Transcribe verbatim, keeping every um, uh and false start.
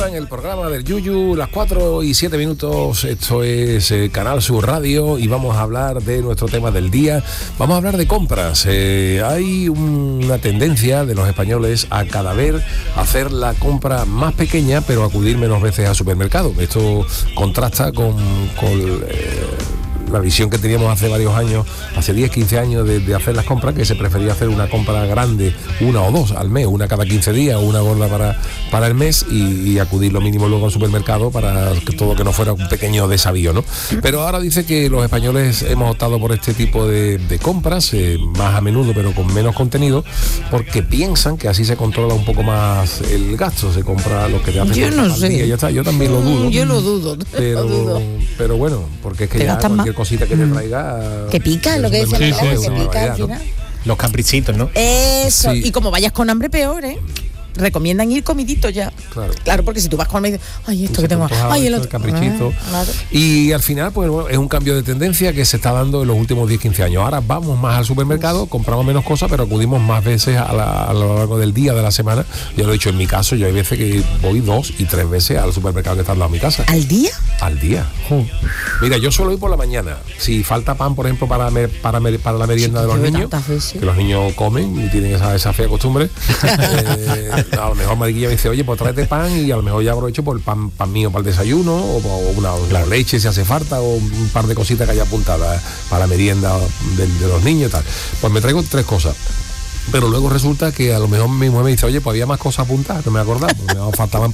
hora en el programa del Yuyu, las cuatro y siete minutos. Esto es eh, Canal Sur Radio y vamos a hablar de nuestro tema del día. Vamos a hablar de compras. Eh, hay un, una tendencia de los españoles a cada vez hacer la compra más pequeña, pero acudir menos veces al supermercado. Esto contrasta con... con eh, la visión que teníamos hace varios años, hace diez, quince años de, de hacer las compras, que se prefería hacer una compra grande, una o dos al mes, una cada quince días, una gorda para, para el mes y, y acudir lo mínimo luego al supermercado para que todo que no fuera un pequeño desavío, ¿no? Pero ahora dice que los españoles hemos optado por este tipo de, de compras, eh, más a menudo pero con menos contenido, porque piensan que así se controla un poco más el gasto, se compra lo que te hace. Yo no sé. Día, ya está. Yo también lo dudo. Yo lo dudo. Pero, lo dudo. pero bueno, porque es que ya cualquier cosita que te traiga... Que pica, lo que decía, sí, sí, que sí, pica al final. ¿no? Los caprichitos, ¿no? Eso, Sí. y como vayas con hambre, peor, ¿eh? Recomiendan ir comidito ya. Claro. Claro, porque si tú vas con hambre, ay, esto que tengo, ay, el otro. El caprichito. Ah, claro. Y al final, pues bueno, es un cambio de tendencia que se está dando en los últimos diez, quince años. Ahora vamos más al supermercado, compramos menos cosas, pero acudimos más veces a, la, a lo largo del día, de la semana. Yo lo he dicho en mi caso, yo hay veces que voy dos y tres veces al supermercado que está al lado de mi casa. ¿Al día? Al día. Uh. Mira, yo suelo ir por la mañana. Si falta pan, por ejemplo, para, mer, para, mer, para la merienda Sí, de los yo niños, veces. que los niños comen y tienen esa, esa fea costumbre, eh, a lo mejor Mariquilla me dice, oye, pues tráete pan y a lo mejor ya aprovecho por el pan, pan mío para el desayuno o, o una, una leche si hace falta o un par de cositas que haya apuntadas para la merienda de, de los niños y tal. Pues me traigo tres cosas. Pero luego resulta que a lo mejor mi mujer me dice, oye, pues había más cosas apuntadas, no me acordaba, porque me faltaban